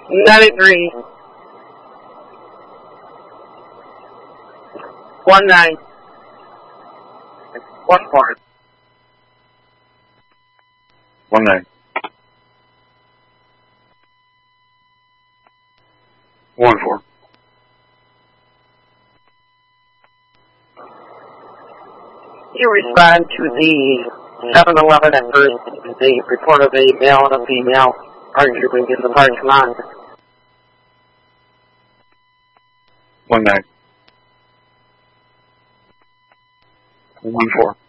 93. 19. 14. 19. 14. You respond to the 7-Eleven at first. They report of a male and a female arguing in the parking lot. 19. 14.